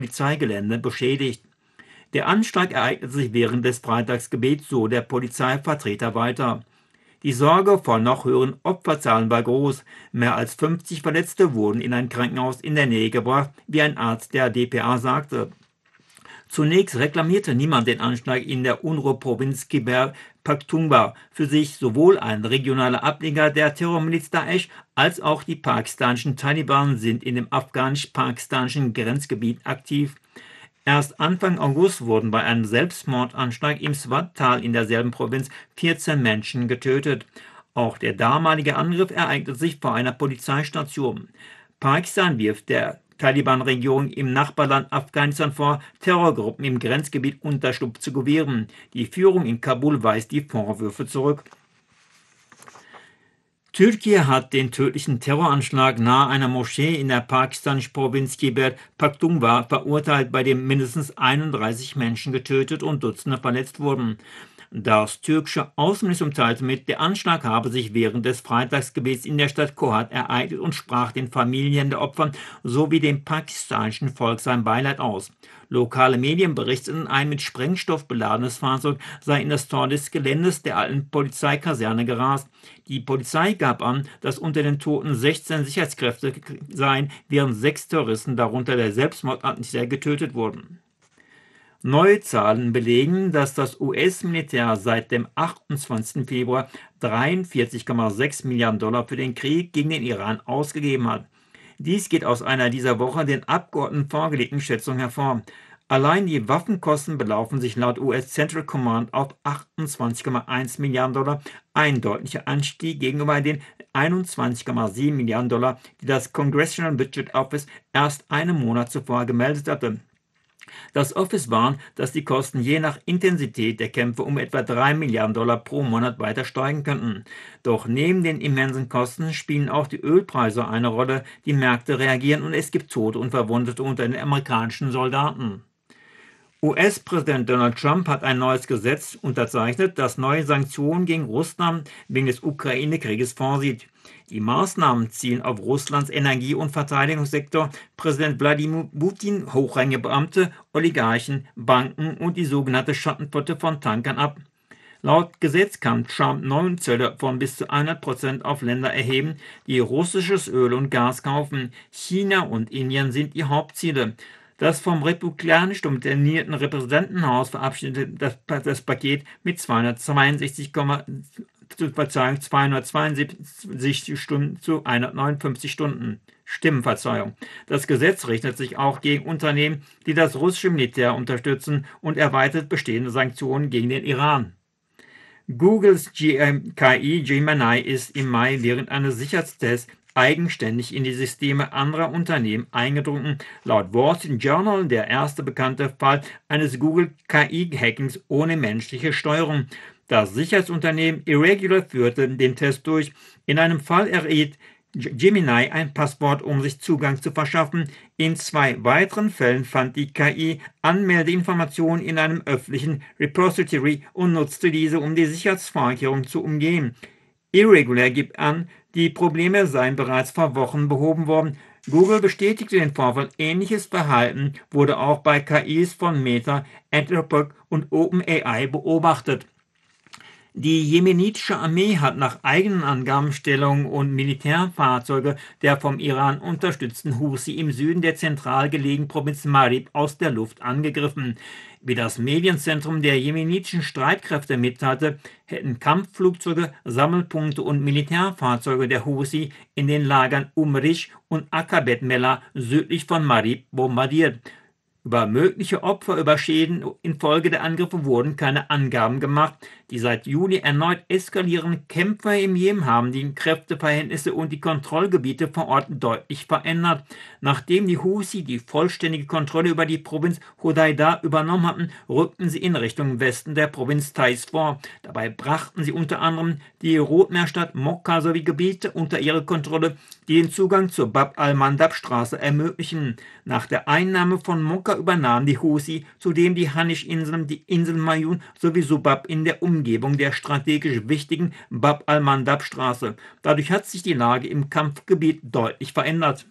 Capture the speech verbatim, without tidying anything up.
Polizeigelände beschädigt. Der Anschlag ereignete sich während des Freitagsgebets, so der Polizeivertreter weiter. Die Sorge vor noch höheren Opferzahlen war groß. Mehr als fünfzig Verletzte wurden in ein Krankenhaus in der Nähe gebracht, wie ein Arzt der D P A sagte. Zunächst reklamierte niemand den Anschlag in der UNRWA-Provinz Khyber Pakhtunkhwa für sich. Sowohl ein regionaler Ableger der Terrormiliz Daesh als auch die pakistanischen Taliban sind in dem afghanisch-pakistanischen Grenzgebiet aktiv. Erst Anfang August wurden bei einem Selbstmordanschlag im Swat-Tal in derselben Provinz vierzehn Menschen getötet. Auch der damalige Angriff ereignete sich vor einer Polizeistation. Pakistan wirft der Taliban-Regierung im Nachbarland Afghanistan vor, Terrorgruppen im Grenzgebiet Unterschlupf zu gewähren. Die Führung in Kabul weist die Vorwürfe zurück. Türkei hat den tödlichen Terroranschlag nahe einer Moschee in der pakistanischen Provinz Khyber Pakhtunkhwa verurteilt, bei dem mindestens einunddreißig Menschen getötet und Dutzende verletzt wurden. Das türkische Außenministerium teilte mit, der Anschlag habe sich während des Freitagsgebets in der Stadt Kohat ereignet und sprach den Familien der Opfer sowie dem pakistanischen Volk sein Beileid aus. Lokale Medien berichteten, ein mit Sprengstoff beladenes Fahrzeug sei in das Tor des Geländes der alten Polizeikaserne gerast. Die Polizei gab an, dass unter den Toten sechzehn Sicherheitskräfte seien, während sechs Terroristen, darunter der Selbstmordattentäter, getötet wurden. Neue Zahlen belegen, dass das U S-Militär seit dem achtundzwanzigsten Februar dreiundvierzig Komma sechs Milliarden Dollar für den Krieg gegen den Iran ausgegeben hat. Dies geht aus einer dieser Woche den Abgeordneten vorgelegten Schätzung hervor. Allein die Waffenkosten belaufen sich laut U S Central Command auf achtundzwanzig Komma eins Milliarden Dollar, ein deutlicher Anstieg gegenüber den einundzwanzig Komma sieben Milliarden Dollar, die das Congressional Budget Office erst einen Monat zuvor gemeldet hatte. Das Office warnt, dass die Kosten je nach Intensität der Kämpfe um etwa drei Milliarden Dollar pro Monat weiter steigen könnten. Doch neben den immensen Kosten spielen auch die Ölpreise eine Rolle. Die Märkte reagieren und es gibt Tote und Verwundete unter den amerikanischen Soldaten. U S-Präsident Donald Trump hat ein neues Gesetz unterzeichnet, das neue Sanktionen gegen Russland wegen des Ukraine-Krieges vorsieht. Die Maßnahmen zielen auf Russlands Energie- und Verteidigungssektor, Präsident Wladimir Putin, hochrangige Beamte, Oligarchen, Banken und die sogenannte Schattenflotte von Tankern ab. Laut Gesetz kann Trump neue Zölle von bis zu hundert Prozent auf Länder erheben, die russisches Öl und Gas kaufen. China und Indien sind die Hauptziele. Das vom republikanisch dominierten Repräsentantenhaus verabschiedete das, das Paket mit zweihundertzweiundsechzig, Verzeihung, zweihundertzweiundsiebzig Stunden zu hundertneunundfünfzig Stunden. Stimmenverzeihung. Das Gesetz richtet sich auch gegen Unternehmen, die das russische Militär unterstützen, und erweitert bestehende Sanktionen gegen den Iran. Googles K I Gemini ist im Mai während eines Sicherheitstests eigenständig in die Systeme anderer Unternehmen eingedrungen. Laut Wall Street Journal der erste bekannte Fall eines Google-K I-Hackings ohne menschliche Steuerung. Das Sicherheitsunternehmen Irregular führte den Test durch. In einem Fall erriet Gemini ein Passwort, um sich Zugang zu verschaffen. In zwei weiteren Fällen fand die K I Anmeldeinformationen in einem öffentlichen Repository und nutzte diese, um die Sicherheitsvorkehrungen zu umgehen. Irregular gibt an, die Probleme seien bereits vor Wochen behoben worden. Google bestätigte den Vorfall. Ähnliches Verhalten wurde auch bei K Is von Meta, Anthropic und OpenAI beobachtet. Die jemenitische Armee hat nach eigenen Angaben Stellungen und Militärfahrzeuge der vom Iran unterstützten Houthi im Süden der zentral gelegenen Provinz Marib aus der Luft angegriffen. Wie das Medienzentrum der jemenitischen Streitkräfte mitteilte, hätten Kampfflugzeuge, Sammelpunkte und Militärfahrzeuge der Houthi in den Lagern Umrish und Akabet Mellah südlich von Marib bombardiert. Über mögliche Opfer, über Schäden infolge der Angriffe wurden keine Angaben gemacht. Die seit Juli erneut eskalierenden Kämpfe im Jemen haben die Kräfteverhältnisse und die Kontrollgebiete vor Ort deutlich verändert. Nachdem die Houthi die vollständige Kontrolle über die Provinz Hodeidah übernommen hatten, rückten sie in Richtung Westen der Provinz Taiz vor. Dabei brachten sie unter anderem die Rotmeerstadt Mokka sowie Gebiete unter ihre Kontrolle, die den Zugang zur Bab al-Mandab-Straße ermöglichen. Nach der Einnahme von Mokka übernahmen die Houthi zudem die Hanisch-Inseln, die Insel Mayun sowie Subab in der Umgebung der strategisch wichtigen Bab al-Mandab-Straße. Dadurch hat sich die Lage im Kampfgebiet deutlich verändert.